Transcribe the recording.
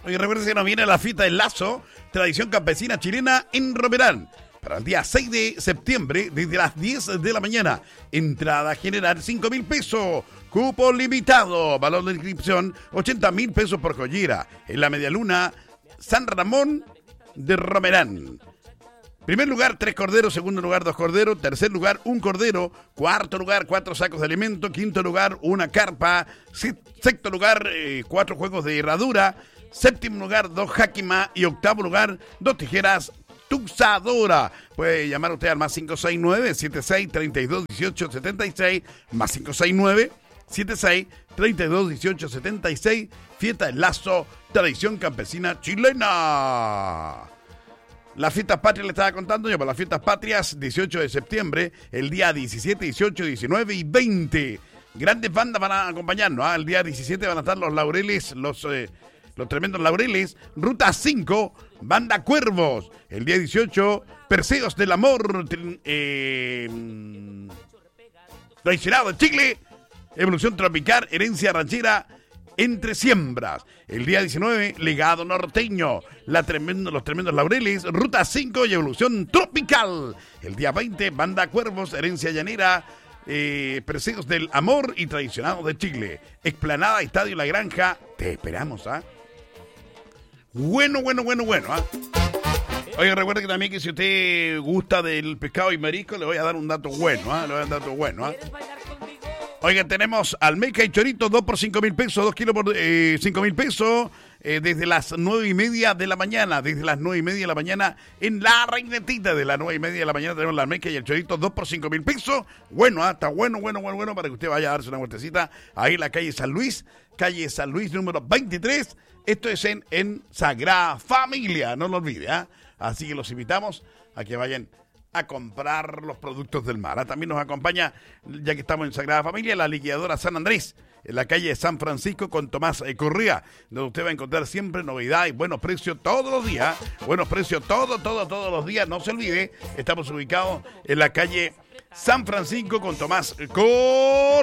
Hoy recuerden que nos viene la fiesta del lazo, tradición campesina chilena en Romerán. Para el día 6 de septiembre, desde las 10 de la mañana. Entrada general, 5.000 pesos. Cupo limitado. Valor de inscripción, 80.000 pesos por joyera. En la Medialuna, San Ramón de Romerán. Primer lugar, 3 corderos. Segundo lugar, 2 corderos. Tercer lugar, 1 cordero. Cuarto lugar, 4 sacos de alimento. Quinto lugar, 1 carpa. Sexto lugar, 4 juegos de herradura. Séptimo lugar, 2 jáquima. Y octavo lugar, 2 tijeras tuxadora. Puede llamar usted al más 569-76-32-18-76, más 569-76-32-18-76, fiesta del lazo, tradición campesina chilena. Las fiestas patrias le estaba contando yo, para las fiestas patrias, 18 de septiembre, el día 17, 18, 19 y 20. Grandes bandas van a acompañarnos, ¿eh? El día 17 van a estar los Laureles, los tremendos Laureles, Ruta 5, Banda Cuervos. El día 18, Perseos del Amor, Traicionado de Chile, Evolución Tropical, Herencia Ranchera, Entre Siembras. El día 19, Legado Norteño, los tremendos Laureles, Ruta 5 y Evolución Tropical. El día 20, Banda Cuervos, Herencia Llanera, Perseos del Amor y Traicionados de Chile. Explanada, Estadio La Granja, te esperamos, ¿ah? Bueno, ¿ah? Oiga, recuerde que también que si usted gusta del pescado y marisco, le voy a dar un dato bueno, ¿ah? Oiga, tenemos almeja y chorito, 2 por 5.000 pesos, 2 kilos por 5.000 pesos, desde las 9:30 de la mañana, en la Reinetita, de las 9:30 de la mañana tenemos la almeja y el chorito, 2 por 5.000 pesos, bueno, está bueno, para que usted vaya a darse una vueltecita, ahí en la calle San Luis número 23, esto es en Sagrada Familia, no lo olvide, ¿ah? Así que los invitamos a que vayan a comprar los productos del mar. También nos acompaña, ya que estamos en Sagrada Familia, la liquidadora San Andrés, en la calle San Francisco con Tomás Correa, donde usted va a encontrar siempre novedades y buenos precios todos los días. Buenos precios todos los días. No se olvide, estamos ubicados en la calle San Francisco con Tomás Correa.